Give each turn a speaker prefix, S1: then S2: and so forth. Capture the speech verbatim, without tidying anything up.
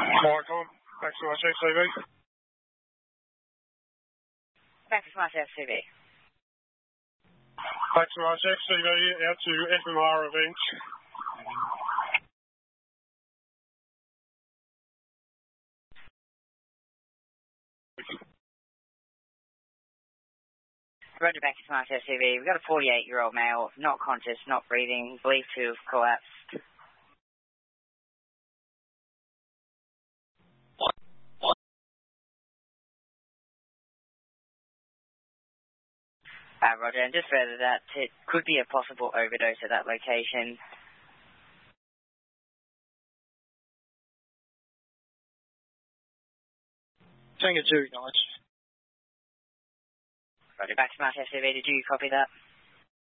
S1: Michael, back to my C C V.
S2: Back to my C C V.
S1: Back to my C C V, out to F M R events.
S2: Roger, back to my C C V. We've got a forty-eight-year-old male, not conscious, not breathing, believed to have collapsed. Uh, Roger, and just further that, it could be a possible overdose at that location.
S1: Tango two, acknowledged.
S2: Roger, back to my C C V. Did you copy that?